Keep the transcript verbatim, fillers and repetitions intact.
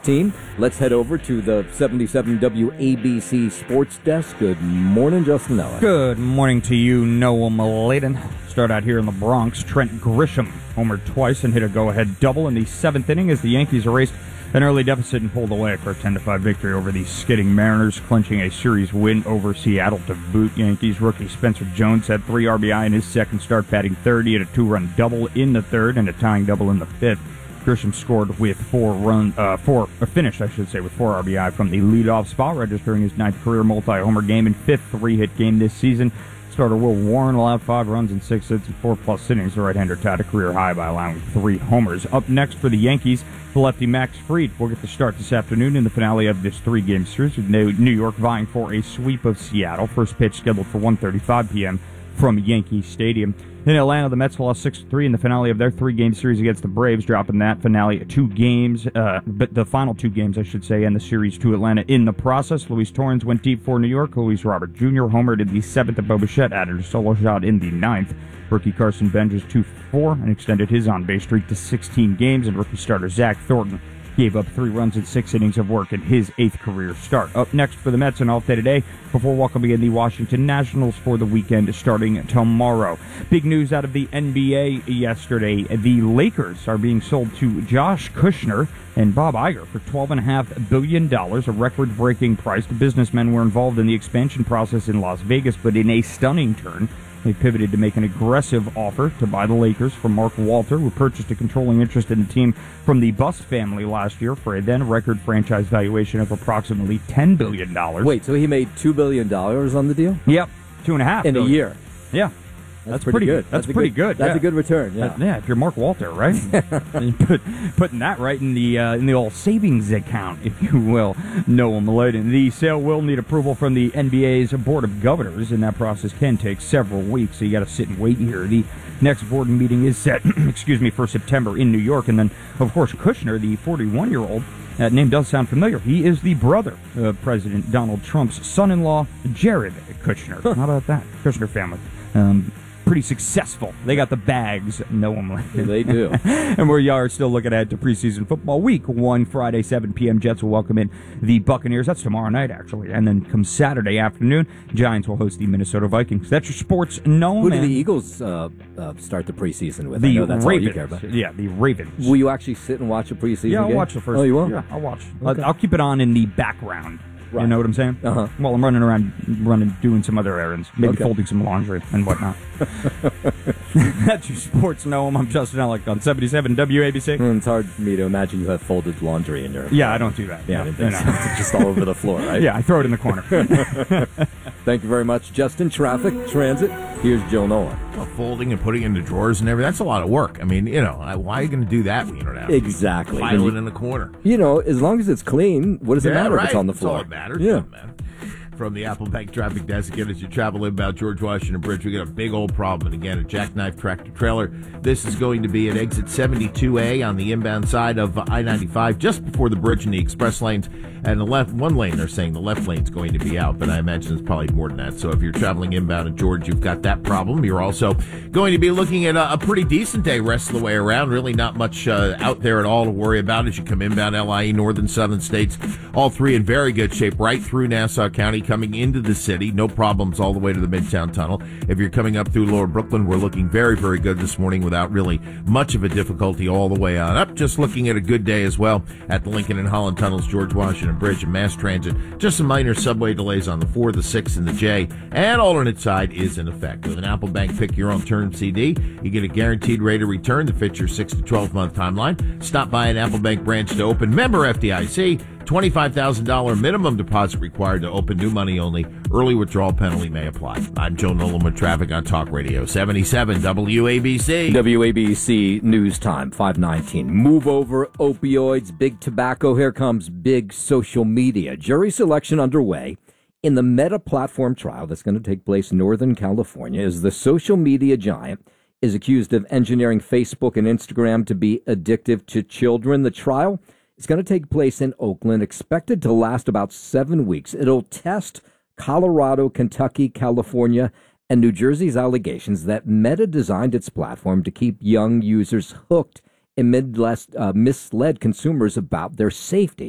team. Let's head over to the seventy-seven W A B C Sports Desk. Good morning, Justin Ella. Good morning to you, Noah Maladen. Start out here in the Bronx. Trent Grisham homered twice and hit a go-ahead double in the seventh inning as the Yankees erased an early deficit and pulled away for a ten to five victory over the skidding Mariners, clinching a series win over Seattle to boot. Yankees rookie Spencer Jones had three R B I in his second start, batting third. He had a two-run double in the third and a tying double in the fifth. Grisham scored with four run, uh, four uh, finished, I should say, with four R B I from the leadoff spot, registering his ninth career multi-homer game and fifth three-hit game this season. Starter Will Warren allowed five runs in six hits and four-plus innings. The right-hander tied a career high by allowing three homers. Up next for the Yankees, the lefty Max Fried will get the start this afternoon in the finale of this three-game series, with New York vying for a sweep of Seattle. First pitch scheduled for one thirty-five p.m. from Yankee Stadium. In Atlanta, the Mets lost six to three in the finale of their three-game series against the Braves, dropping that finale two games, uh, but the final two games, I should say, and the series to Atlanta in the process. Luis Torrens went deep for New York. Luis Robert Junior homered in the seventh, and Bo Bichette added a solo shot in the ninth. Rookie Carson Bench two for four and extended his on-base streak to sixteen games, and rookie starter Zach Thornton gave up three runs in six innings of work in his eighth career start. Up next for the Mets, an off day today before welcoming in the Washington Nationals for the weekend starting tomorrow. Big news out of the N B A yesterday. The Lakers are being sold to Josh Kushner and Bob Iger for twelve point five billion dollars, a record-breaking price. The businessmen were involved in the expansion process in Las Vegas, but in a stunning turn, they pivoted to make an aggressive offer to buy the Lakers from Mark Walter, who purchased a controlling interest in the team from the Bust family last year for a then-record franchise valuation of approximately ten billion dollars. Wait, so he made two billion dollars on the deal? Yep, two and a half in billion. a year. Yeah. That's, That's pretty, pretty good. That's, that's pretty good, good. That's yeah. a good return. Yeah, that, yeah. If you're Mark Walter, right? Put, putting that right in the uh, in the old savings account, if you will. Noah Maladen. The sale will need approval from the N B A's Board of Governors, and that process can take several weeks. So you got to sit and wait here. The next board meeting is set, excuse me, for September in New York, and then of course Kushner, the forty-one-year-old. That name does sound familiar. He is the brother of President Donald Trump's son-in-law, Jared Kushner. How about that? Kushner family. Um, pretty successful. They got the bags. No one like yeah, they do. And we are still looking ahead to preseason football. Week one, Friday, seven p.m. Jets will welcome in the Buccaneers. That's tomorrow night, actually. And then come Saturday afternoon, Giants will host the Minnesota Vikings. That's your sports. No, Who man. do the Eagles uh, uh, start the preseason with? The I know that's Ravens. all you care about. Yeah, the Ravens. Will you actually sit and watch a preseason Yeah, I'll game? watch the first. Oh, you will? Yeah, I'll watch. Okay. I'll, I'll keep it on in the background. Right. You know what I'm saying? Uh-huh. Well, I'm running around, running, doing some other errands, maybe Okay. folding some laundry and whatnot. That's your sports, Noam. I'm Justin Ellick on seventy-seven W A B C. It's hard for me to imagine you have folded laundry in your... Yeah, I don't do that. Yeah, no, I didn't think no, so. no. It's just all over the floor, right? Yeah, I throw it in the corner. Thank you very much, Justin. Traffic, transit. Here's Joe Nolan. Well, folding and putting into drawers and everything, that's a lot of work. I mean, you know, why are you going to do that when you don't have to? Exactly. Pile You- it in the corner. You know, as long as it's clean, what does it Yeah, matter right. if it's on the That's floor? all that matters. Yeah. Doesn't matter. From the Apple Bank traffic desk, again, as you travel inbound George Washington Bridge, we got a big old problem. And again, a jackknife tractor trailer. This is going to be at exit seventy-two A on the inbound side of I ninety-five, just before the bridge in the express lanes. And the left, one lane, they're saying the left lane's going to be out, but I imagine it's probably more than that. So if you're traveling inbound in George, you've got that problem. You're also going to be looking at a, a pretty decent day rest of the way around. Really not much uh, out there at all to worry about as you come inbound L I E, northern, southern states. All three in very good shape, right through Nassau County, coming into the city. No problems all the way to the Midtown Tunnel. If you're coming up through Lower Brooklyn, we're looking very, very good this morning without really much of a difficulty all the way on up. Just looking at a good day as well at the Lincoln and Holland Tunnels, George Washington Bridge, and mass transit. Just some minor subway delays on the four, the six, and the J. And alternate side is in effect. With an Apple Bank Pick Your Own Term C D, you get a guaranteed rate of return that fits your six to twelve month timeline. Stop by an Apple Bank branch to open. Member F D I C. twenty-five thousand dollars minimum deposit required to open. New money only. Early withdrawal penalty may apply. I'm Joe Nolan with traffic on Talk Radio seventy-seven W A B C. W A B C News Time, five nineteen. Move over, opioids, big tobacco. Here comes big social media. Jury selection underway in the Meta platform trial that's going to take place in Northern California as the social media giant is accused of engineering Facebook and Instagram to be addictive to children. The trial is going to take place in Oakland, expected to last about seven weeks. It'll test Colorado, Kentucky, California, and New Jersey's allegations that Meta designed its platform to keep young users hooked and misled consumers about their safety.